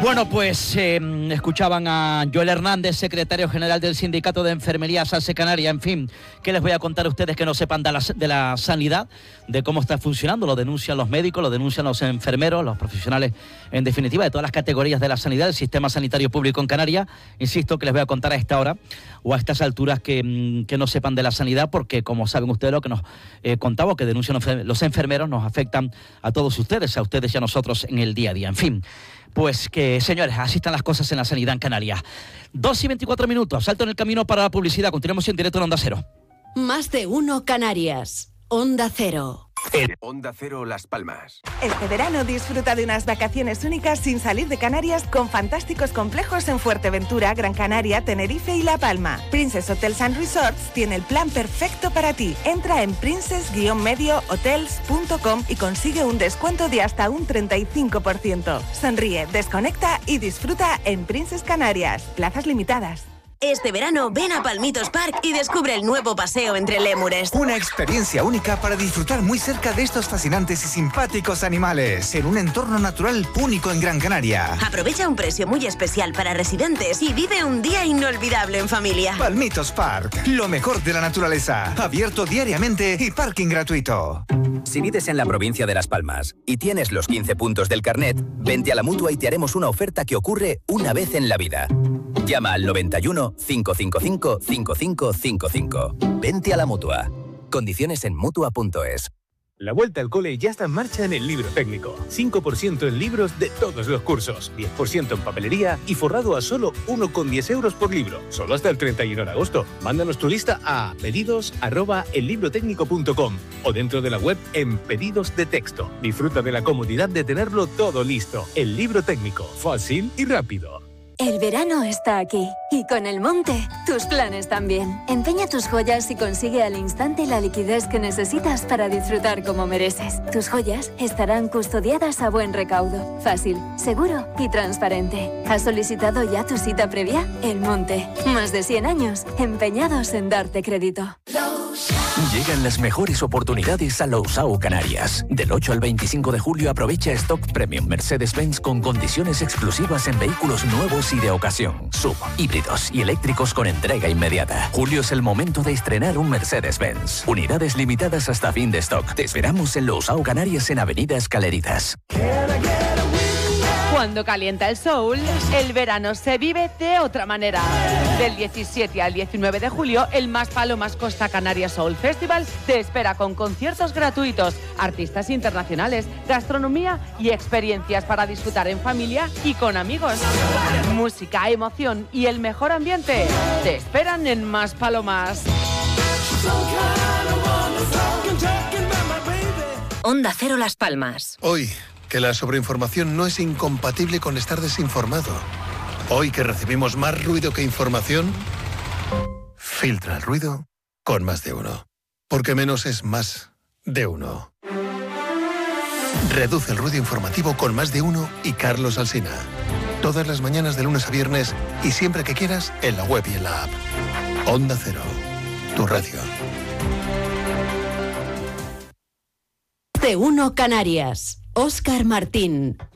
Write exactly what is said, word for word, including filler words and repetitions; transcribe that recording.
Bueno, pues eh, escuchaban a Joel Hernández, secretario general del Sindicato de Enfermería SASE Canaria. En fin, ¿qué les voy a contar a ustedes que no sepan de la, de la sanidad, de cómo está funcionando? Lo denuncian los médicos, lo denuncian los enfermeros, los profesionales, en definitiva, de todas las categorías de la sanidad, del sistema sanitario público en Canarias. Insisto que les voy a contar a esta hora o a estas alturas que, que no sepan de la sanidad, porque como saben ustedes lo que nos eh, contaba, que denuncian los enfermeros, nos afectan a todos ustedes, a ustedes y a nosotros en el día a día. En fin, pues que, señores, así están las cosas en la sanidad en Canarias. dos y veinticuatro minutos, salto en el camino para la publicidad. Continuamos en directo en Onda Cero. Más de uno Canarias. Onda Cero. El Onda Cero Las Palmas. Este verano disfruta de unas vacaciones únicas sin salir de Canarias con fantásticos complejos en Fuerteventura, Gran Canaria, Tenerife y La Palma. Princess Hotels and Resorts tiene el plan perfecto para ti. Entra en princess medio hotels punto com y consigue un descuento de hasta un treinta y cinco por ciento. Sonríe, desconecta y disfruta en Princess Canarias. Plazas limitadas. Este verano ven a Palmitos Park y descubre el nuevo paseo entre lémures. Una experiencia única para disfrutar muy cerca de estos fascinantes y simpáticos animales, en un entorno natural único en Gran Canaria. Aprovecha un precio muy especial para residentes y vive un día inolvidable en familia. Palmitos Park, lo mejor de la naturaleza, abierto diariamente y parking gratuito. Si vives en la provincia de Las Palmas y tienes los quince puntos del carnet, vente a la Mutua y te haremos una oferta que ocurre una vez en la vida. Llama al noventa y uno, cinco cinco cinco, cinco cinco cinco cinco. Vente a la Mutua. Condiciones en mutua punto es. La vuelta al cole ya está en marcha en el Libro Técnico. cinco por ciento en libros de todos los cursos, diez por ciento en papelería y forrado a solo uno coma diez euros por libro. Solo hasta el treinta y uno de agosto. Mándanos tu lista a pedidos arroba el libro técnico punto com o dentro de la web en Pedidos de Texto. Disfruta de la comodidad de tenerlo todo listo. El Libro Técnico. Fácil y rápido. El verano está aquí y con el monte, tus planes también. Empeña tus joyas y consigue al instante la liquidez que necesitas para disfrutar como mereces. Tus joyas estarán custodiadas a buen recaudo, fácil, seguro y transparente. ¿Has solicitado ya tu cita previa? El monte, más de cien años empeñados en darte crédito. Llegan las mejores oportunidades a Lousao Canarias. Del ocho al veinticinco de julio aprovecha Stock Premium Mercedes-Benz con condiciones exclusivas en vehículos nuevos y de ocasión, sub, híbridos y eléctricos con entrega inmediata. Julio es el momento de estrenar un Mercedes-Benz. Unidades limitadas hasta fin de stock. Te esperamos en Lousao Canarias en Avenida Escaleritas. Cuando calienta el sol, el verano se vive de otra manera. Del diecisiete al diecinueve de julio, el Más Palomas Costa Canaria Soul Festival te espera con conciertos gratuitos, artistas internacionales, gastronomía y experiencias para disfrutar en familia y con amigos. Música, emoción y el mejor ambiente te esperan en Más Palomas. Onda Cero Las Palmas. Hoy, que la sobreinformación no es incompatible con estar desinformado. Hoy que recibimos más ruido que información, filtra el ruido con Más de Uno. Porque menos es más de uno. Reduce el ruido informativo con Más de Uno y Carlos Alsina. Todas las mañanas de lunes a viernes y siempre que quieras en la web y en la app. Onda Cero, tu radio. T uno Canarias. Óscar Martín.